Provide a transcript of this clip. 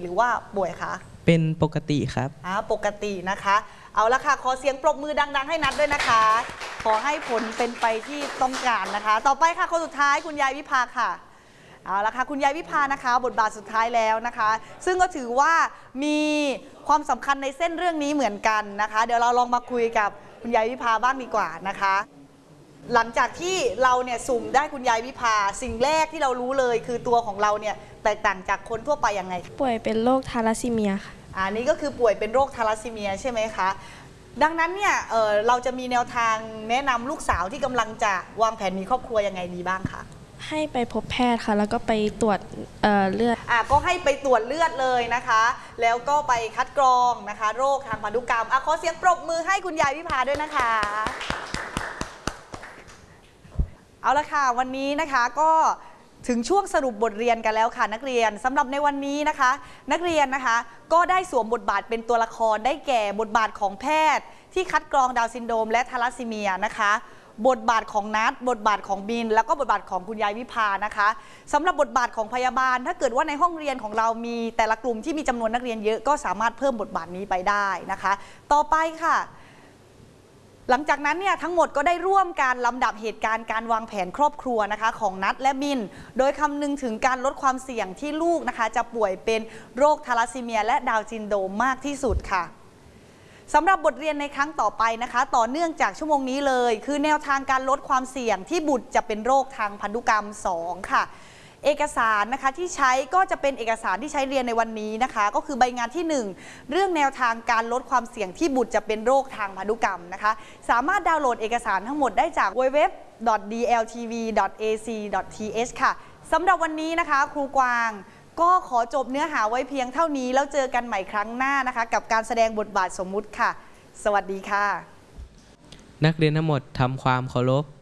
หรือว่าป่วยคะเป็นปกติครับปกตินะคะเอาละค่ะขอเสียงปรบมือดังๆให้นัดด้วยนะคะขอให้ผลเป็นไปที่ต้องการนะคะต่อไปค่ะคนสุดท้ายคุณยายวิภาค่ะเอาละค่ะคุณยายวิภานะคะบทบาทสุดท้ายแล้วนะคะซึ่งก็ถือว่ามีความสำคัญในเส้นเรื่องนี้เหมือนกันนะคะเดี๋ยวเราลองมาคุยกับคุณยายวิภาบ้างดีกว่านะคะหลังจากที่เราเนี่ยสุ่มได้คุณยายวิภาสิ่งแรกที่เรารู้เลยคือตัวของเราเนี่ยแตกต่างจากคนทั่วไปยังไงป่วยเป็นโรคทาลัสซีเมียค่ะอันนี้ก็คือป่วยเป็นโรคทาลัสซีเมียใช่ไหมคะดังนั้นเนี่ยเราจะมีแนวทางแนะนำลูกสาวที่กำลังจะวางแผนมีครอบครัวยังไงดีบ้างคะให้ไปพบแพทย์ค่ะแล้วก็ไปตรวจเลือดก็ให้ไปตรวจเลือดเลยนะคะแล้วก็ไปคัดกรองนะคะโรคทางพันธุกรรมขอเสียงปรบมือให้คุณยายวิภาด้วยนะคะเอาละค่ะวันนี้นะคะก็ถึงช่วงสรุปบทเรียนกันแล้วค่ะนักเรียนสำหรับในวันนี้นะคะนักเรียนนะคะก็ได้สวมบทบาทเป็นตัวละครได้แก่บทบาทของแพทย์ที่คัดกรองดาวน์ซินโดรมและทาลัสซีเมียนะคะบทบาทของนัทบทบาทของบินแล้วก็บทบาทของคุณยายวิภานะคะสำหรับบทบาทของพยาบาลถ้าเกิดว่าในห้องเรียนของเรามีแต่ละกลุ่มที่มีจำนวนนักเรียนเยอะก็สามารถเพิ่มบทบาทนี้ไปได้นะคะต่อไปค่ะหลังจากนั้นเนี่ยทั้งหมดก็ได้ร่วมการลำดับเหตุการณ์การวางแผนครอบครัวนะคะของนัทและบินโดยคำนึงถึงการลดความเสี่ยงที่ลูกนะคะจะป่วยเป็นโรคทาลัสซีเมียและดาวน์ซินโดรมมากที่สุดค่ะสำหรับบทเรียนในครั้งต่อไปนะคะต่อเนื่องจากชั่วโมงนี้เลยคือแนวทางการลดความเสี่ยงที่บุตรจะเป็นโรคทางพันธุกรรม2ค่ะเอกสารนะคะที่ใช้ก็จะเป็นเอกสารที่ใช้เรียนในวันนี้นะคะก็คือใบงานที่1เรื่องแนวทางการลดความเสี่ยงที่บุตรจะเป็นโรคทางพันธุกรรมนะคะสามารถดาวน์โหลดเอกสารทั้งหมดได้จาก www.dltv.ac.th ค่ะสำหรับวันนี้นะคะครูกวางก็ขอจบเนื้อหาไว้เพียงเท่านี้แล้วเจอกันใหม่ครั้งหน้านะคะกับการแสดงบทบาทสมมุติค่ะสวัสดีค่ะนักเรียนทั้งหมดทำความเคารพ